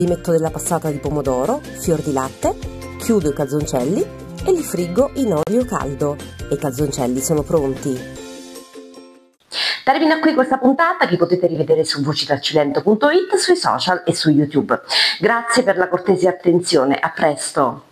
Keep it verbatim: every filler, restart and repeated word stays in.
Gli metto della passata di pomodoro, fior di latte, chiudo i calzoncelli e li friggo in olio caldo e i calzoncelli sono pronti. Termina qui questa puntata che potete rivedere su voci dal cilento punto it, sui social e su YouTube. Grazie per la cortese attenzione, a presto!